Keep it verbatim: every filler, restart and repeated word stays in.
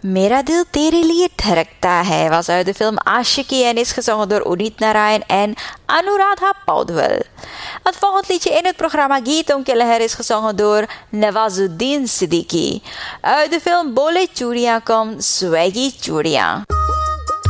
Mera Dil Tere Liye Dharakta Hai was uit de film Aashiqui en is gezongen door Udit Narayan en Anuradha Paudwal. Het volgende liedje in het programma Geeton Ke Leher is gezongen door Nawazuddin Siddiqui. Uit de film Bole Churiyan komt Swaggy Churiyan.